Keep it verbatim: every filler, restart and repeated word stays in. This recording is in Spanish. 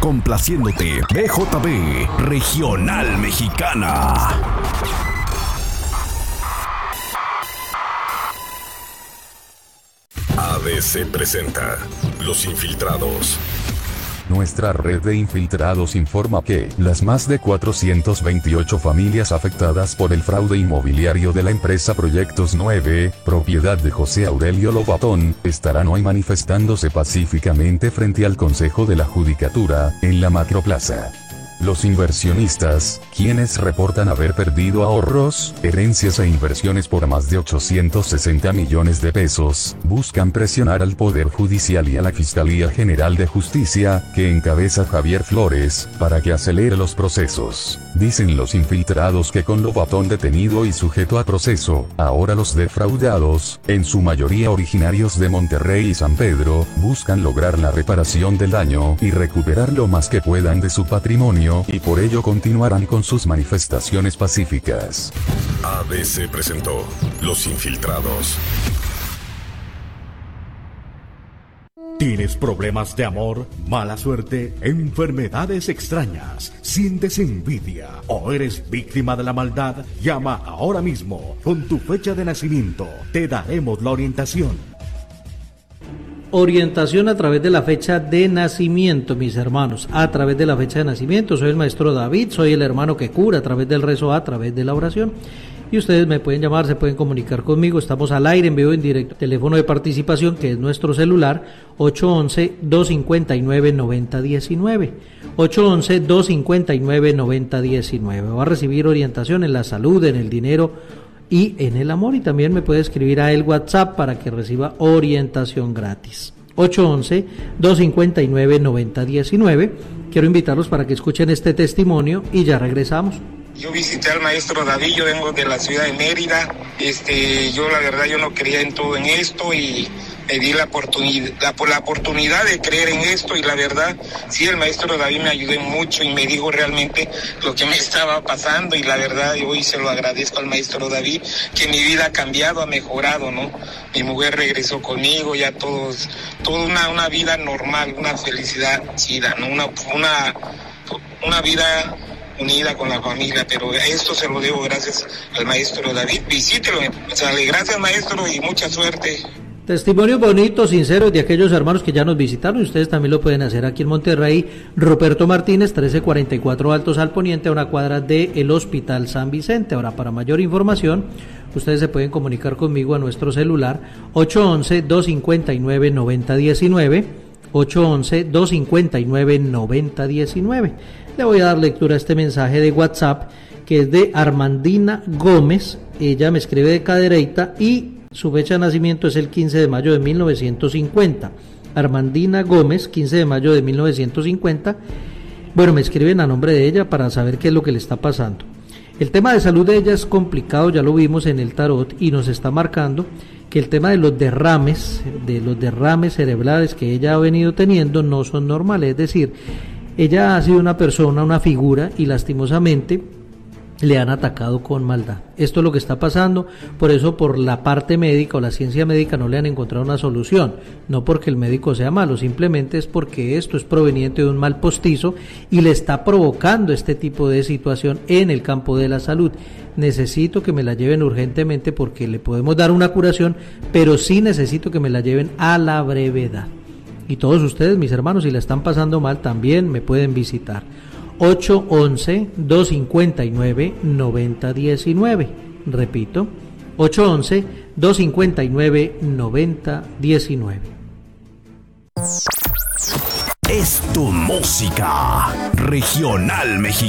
complaciéndote. B J B, Regional Mexicana. A B C presenta Los Infiltrados. Nuestra red de infiltrados informa que las más de cuatrocientas veintiocho familias afectadas por el fraude inmobiliario de la empresa Proyectos nueve, propiedad de José Aurelio Lobatón, estarán hoy manifestándose pacíficamente frente al Consejo de la Judicatura, en la Macroplaza. Los inversionistas, quienes reportan haber perdido ahorros, herencias e inversiones por más de ochocientos sesenta millones de pesos, buscan presionar al Poder Judicial y a la Fiscalía General de Justicia, que encabeza Javier Flores, para que acelere los procesos. Dicen los infiltrados que con Lobatón detenido y sujeto a proceso, ahora los defraudados, en su mayoría originarios de Monterrey y San Pedro, buscan lograr la reparación del daño y recuperar lo más que puedan de su patrimonio, y por ello continuarán con sus manifestaciones pacíficas. A B C presentó Los Infiltrados. ¿Tienes problemas de amor, mala suerte, enfermedades extrañas, sientes envidia o eres víctima de la maldad? Llama ahora mismo con tu fecha de nacimiento. Te daremos la orientación. Orientación a través de la fecha de nacimiento, mis hermanos, a través de la fecha de nacimiento. Soy el maestro David, soy el hermano que cura a través del rezo, a través de la oración. Y ustedes me pueden llamar, se pueden comunicar conmigo, estamos al aire, en vivo, en directo. Teléfono de participación, que es nuestro celular, ocho once, dos cincuenta y nueve, noventa diecinueve. ocho once, dos cincuenta y nueve, noventa diecinueve. Va a recibir orientación en la salud, en el dinero y en el amor, y también me puede escribir a el WhatsApp para que reciba orientación gratis. ocho once, dos cincuenta y nueve, noventa diecinueve. Quiero invitarlos para que escuchen este testimonio y ya regresamos. Yo visité al maestro David, yo vengo de la ciudad de Mérida. Este, yo la verdad yo no creía en todo en esto y me di la oportunidad, la, la oportunidad de creer en esto, y la verdad, sí, el maestro David me ayudó mucho y me dijo realmente lo que me estaba pasando, y la verdad hoy se lo agradezco al maestro David, que mi vida ha cambiado, ha mejorado, ¿no? Mi mujer regresó conmigo, ya todos, toda una, una vida normal, una felicidad chida, ¿no? Una, una, una vida unida con la familia, pero esto se lo debo gracias al maestro David. Visítelo, o sea, gracias maestro y mucha suerte. Testimonios bonitos, sinceros de aquellos hermanos que ya nos visitaron, y ustedes también lo pueden hacer aquí en Monterrey. Ruperto Martínez, trece cuarenta y cuatro Altos al Poniente, a una cuadra del Hospital San Vicente. Ahora, para mayor información, ustedes se pueden comunicar conmigo a nuestro celular, ocho once, dos cincuenta y nueve, noventa diecinueve, ocho once, dos cincuenta y nueve, noventa diecinueve. Le voy a dar lectura a este mensaje de WhatsApp, que es de Armandina Gómez. Ella me escribe de Cadereyta y su fecha de nacimiento es el quince de mayo de mil novecientos cincuenta. Armandina Gómez, quince de mayo de mil novecientos cincuenta. Bueno, me escriben a nombre de ella para saber qué es lo que le está pasando. El tema de salud de ella es complicado, ya lo vimos en el tarot, y nos está marcando que el tema de los derrames, de los derrames cerebrales que ella ha venido teniendo no son normales. Es decir, ella ha sido una persona, una figura, y lastimosamente le han atacado con maldad. Esto es lo que está pasando. Por eso, por la parte médica o la ciencia médica no le han encontrado una solución, no porque el médico sea malo, simplemente es porque esto es proveniente de un mal postizo y le está provocando este tipo de situación en el campo de la salud. Necesito que me la lleven urgentemente, porque le podemos dar una curación, pero sí necesito que me la lleven a la brevedad. Y todos ustedes, mis hermanos, si la están pasando mal, también me pueden visitar. ocho once, dos cincuenta y nueve, noventa diecinueve. Repito, ocho once, dos cincuenta y nueve, noventa diecinueve. Es tu música regional mexicana.